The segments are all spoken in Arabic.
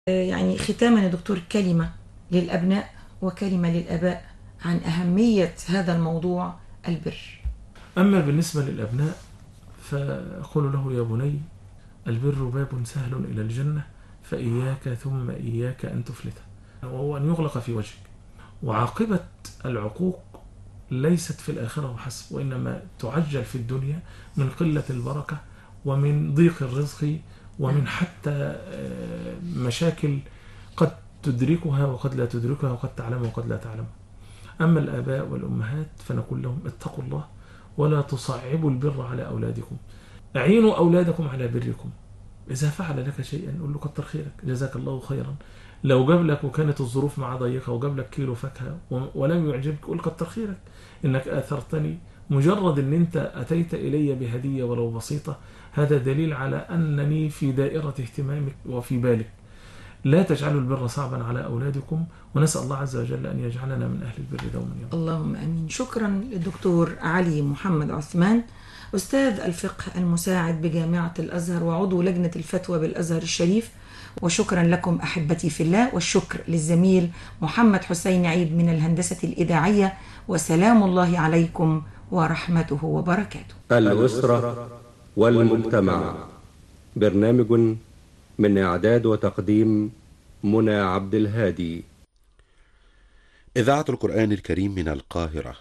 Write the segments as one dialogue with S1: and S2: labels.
S1: يعني ختاما يا دكتور، كلمة للأبناء وكلمة للآباء عن أهمية هذا الموضوع، البر.
S2: أما بالنسبة للأبناء فأقول له: يا بني، البر باب سهل إلى الجنة، فإياك ثم إياك أن تفلته، وهو أن يغلق في وجهك. وعاقبة العقوق ليست في الآخرة وحسب، وإنما تعجل في الدنيا من قلة البركة ومن ضيق الرزق ومن حتى مشاكل قد تدركها وقد لا تدركها، وقد تعلم وقد لا تعلم. أما الآباء والأمهات فنقول لهم: اتقوا الله ولا تصعبوا البر على أولادكم، أعينوا أولادكم على بركم. إذا فعل لك شيئا قل له: كتر خيرك، جزاك الله خيرا. لو جاب لك وكانت الظروف معاه ضيقة وجاب لك كيلو فاكهة ولم يعجبك، قل: كتر خيرك إنك آثرتني. مجرد أن أنت أتيت إلي بهدية ولو بسيطة، هذا دليل على أنني في دائرة اهتمامك وفي بالك. لا تجعلوا البر صعبا على أولادكم، ونسأل الله عز وجل أن يجعلنا من أهل البر دوما يوم.
S1: اللهم أمين. شكرا للدكتور علي محمد عثمان، أستاذ الفقه المساعد بجامعة الأزهر وعضو لجنة الفتوى بالأزهر الشريف. وشكرا لكم أحبتي في الله، والشكر للزميل محمد حسين عيد من الهندسة الإذاعية. وسلام الله عليكم ورحمته وبركاته.
S3: الأسرة والمجتمع، برنامج من إعداد وتقديم منى عبد الهادي.
S4: إذاعة القرآن الكريم من القاهرة.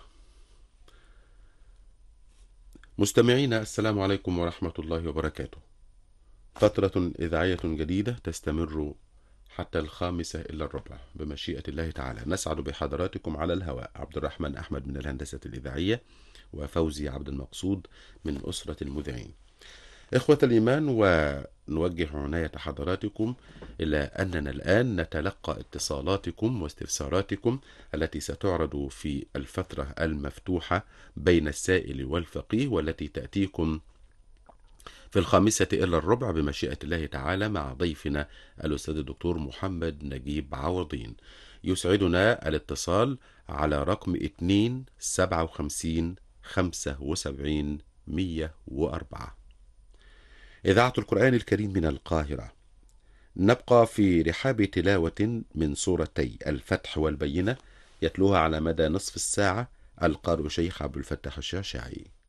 S4: مستمعينا، السلام عليكم ورحمة الله وبركاته. فترة إذاعية جديدة تستمر حتى 5:45 بمشيئة الله تعالى. نسعد بحضراتكم على الهواء عبد الرحمن أحمد من الهندسة الإذاعية، وفوزي عبد المقصود من أسرة المذيعين. إخوة الإيمان، ونوجه عناية حضراتكم إلى أننا الآن نتلقى اتصالاتكم واستفساراتكم التي ستعرض في الفترة المفتوحة بين السائل والفقيه، والتي تأتيكم في 5:45 بمشيئة الله تعالى مع ضيفنا الأستاذ الدكتور محمد نجيب عوضين. يسعدنا الاتصال على رقم 257 75 104. إذاعة القرآن الكريم من القاهرة. نبقى في رحاب تلاوة من سورتي الفتح والبينة، يتلوها على مدى نصف الساعة القارئ شيخ عبد الفتاح الشعشاعي.